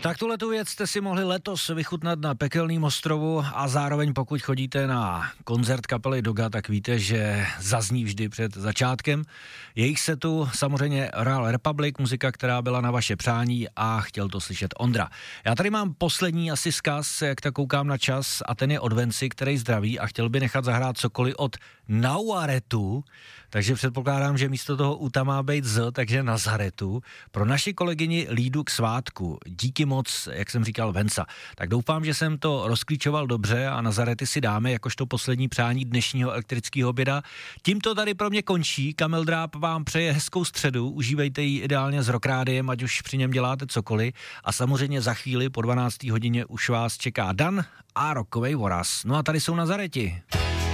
Tak tuhletu věc jste si mohli letos vychutnat na Pekelným ostrovu a zároveň pokud chodíte na koncert kapely Doga, tak víte, že zazní vždy před začátkem. Jejich setu samozřejmě Royal Republic, muzika, která byla na vaše přání a chtěl to slyšet Ondra. Já tady mám poslední asi vzkaz, jak tak koukám na čas a ten je od Venci, který zdraví a chtěl by nechat zahrát cokoliv od Nauaretu, takže předpokládám, že místo toho Uta má být Z, takže Nazaretu. Pro naši kolegyni Lídu k svátku. Díky moc, jak jsem říkal, Venca. Tak doufám, že jsem to rozklíčoval dobře a Nazarety si dáme jakožto poslední přání dnešního elektrického oběda. Tímto tady pro mě končí. Kamil Dráb vám přeje hezkou středu, užívejte ji ideálně s Rock Rádiem, ať už při něm děláte cokoliv a samozřejmě za chvíli po 12. hodině už vás čeká Dan a rockovej voraz. No a tady jsou Nazareti.